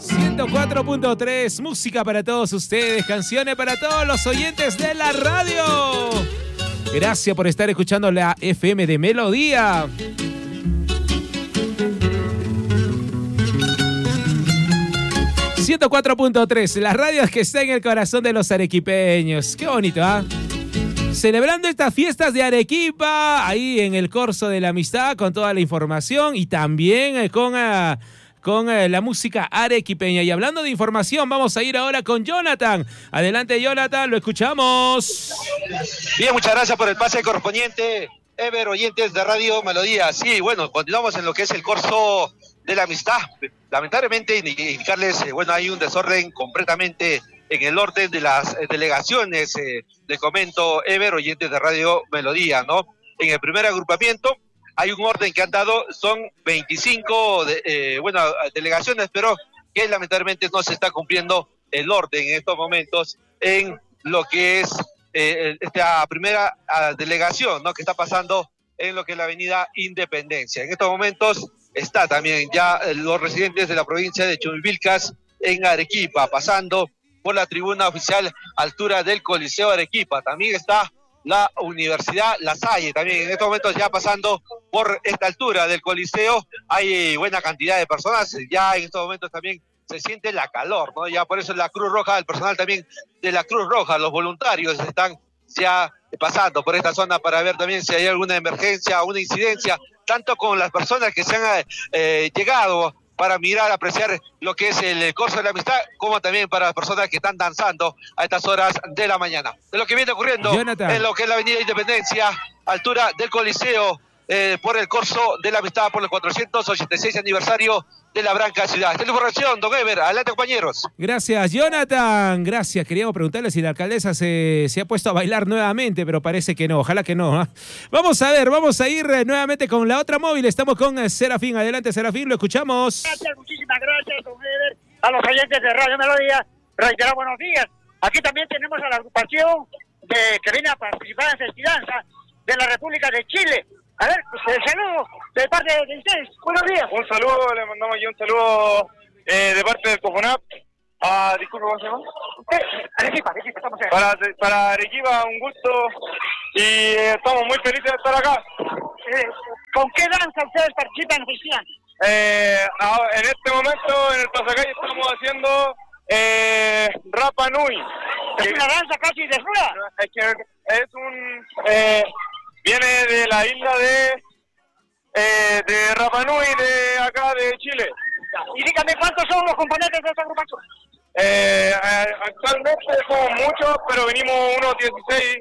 104.3, música para todos ustedes, canciones para todos los oyentes de la radio. Gracias por estar escuchando la FM de Melodía. ...104.3, la radio que está en el corazón de los arequipeños. Qué bonito, ¿ah? Celebrando estas fiestas de Arequipa, ahí en el Corso de la Amistad, con toda la información y también con la música arequipeña. Y hablando de información, vamos a ir ahora con Jonathan. Adelante, Jonathan, lo escuchamos. Bien, muchas gracias por el pase correspondiente, Ever, oyentes de Radio Melodía. Sí, bueno, continuamos en lo que es el Corso de la Amistad. Lamentablemente, indicarles, hay un desorden completamente en el orden de las delegaciones. Les comento, Ever, oyentes de Radio Melodía, ¿no? En el primer agrupamiento hay un orden que han dado, son 25 delegaciones, pero que lamentablemente no se está cumpliendo el orden en estos momentos en lo que es esta primera delegación, ¿no? Que está pasando en lo que es la avenida Independencia. En estos momentos está también ya los residentes de la provincia de Chumbivilcas en Arequipa, pasando por la tribuna oficial altura del Coliseo de Arequipa. También está la Universidad La Salle, también en estos momentos ya pasando por esta altura del Coliseo. Hay buena cantidad de personas, ya en estos momentos también se siente la calor, ¿no? Ya por eso la Cruz Roja, el personal también de la Cruz Roja, los voluntarios están ya pasando por esta zona para ver también si hay alguna emergencia, una incidencia, tanto con las personas que se han llegado para mirar, apreciar lo que es el Corso de la Amistad, como también para las personas que están danzando a estas horas de la mañana. De lo que viene ocurriendo Jonathan, en lo que es la avenida Independencia, altura del Coliseo, por el Corso de la Amistad, por el 486 aniversario de la Branca Ciudad. Esta es la información, don Ever. Adelante, compañeros. Gracias, Jonathan. Gracias. Queríamos preguntarle si la alcaldesa se ha puesto a bailar nuevamente, pero parece que no. Ojalá que no, ¿eh? Vamos a ver, vamos a ir nuevamente con la otra móvil. Estamos con Serafín. Adelante, Serafín, lo escuchamos. Gracias, muchísimas gracias, don Ever. A los oyentes de Radio Melodía, reiterar buenos días. Aquí también tenemos a la agrupación que viene a participar en Festidanza de la República de Chile. A ver, saludo de parte de ustedes. Buenos días. Un saludo, le mandamos aquí un saludo de parte del Cofonap. Disculpe, ¿cómo se llama? Arequipa, estamos aquí. Para Arequipa, un gusto y estamos muy felices de estar acá. ¿Con qué danza ustedes participan en Festidanza? En este momento en el pasacalle estamos haciendo Rapa Nui. ¿Es una danza casi desnuda? Es que es viene de la isla de Rapa Nui, de acá de Chile. Y dígame, ¿cuántos son los componentes de esta agrupación? Actualmente somos muchos, pero venimos unos 16,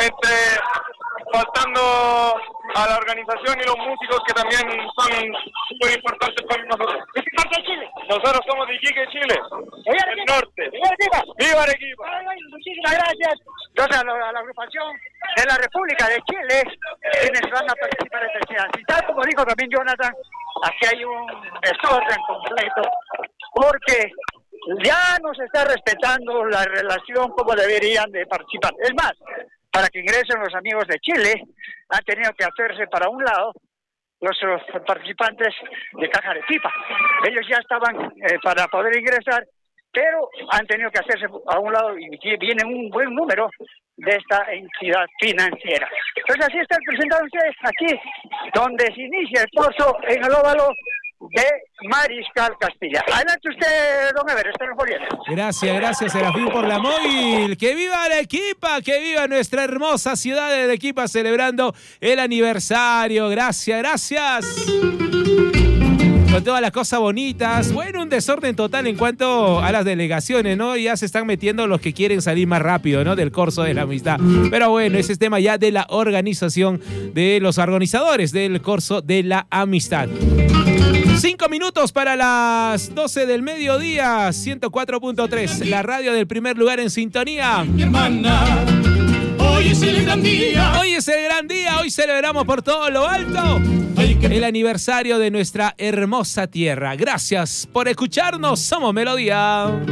faltando a la organización y los músicos que también son súper importantes para nosotros. ¿De qué parte de Chile? Nosotros somos de Iquique, Chile, del norte. ¡Viva Arequipa! ¡Viva Arequipa! Muchísimas gracias. Entonces, a la agrupación de la República de Chile, quienes van a participar en esta ciudad. Y tal como dijo también Jonathan, aquí hay un desorden completo, porque ya no se está respetando la relación como deberían de participar. Es más, para que ingresen los amigos de Chile, han tenido que hacerse para un lado los participantes de Caja Arequipa. Ellos ya estaban para poder ingresar, pero han tenido que hacerse a un lado y viene un buen número de esta entidad financiera. Entonces así están presentando ustedes aquí, donde se inicia el curso en el óvalo de Mariscal Castilla. Adelante usted, don Ever, espero por bien. Gracias, Serafín, por la móvil. ¡Que viva Arequipa! ¡Que viva nuestra hermosa ciudad de Arequipa celebrando el aniversario! Gracias. Con todas las cosas bonitas. Bueno, un desorden total en cuanto a las delegaciones, ¿no? Ya se están metiendo los que quieren salir más rápido, ¿no? Del Corso de la Amistad. Pero bueno, ese es tema ya de la organización, de los organizadores del Corso de la Amistad. 5 minutos para las 12 del mediodía, 104.3, la radio del primer lugar en sintonía. Mi hermana, hoy es el gran día. Hoy es el gran día, hoy celebramos por todo lo alto el aniversario de nuestra hermosa tierra. Gracias por escucharnos, somos Melodía.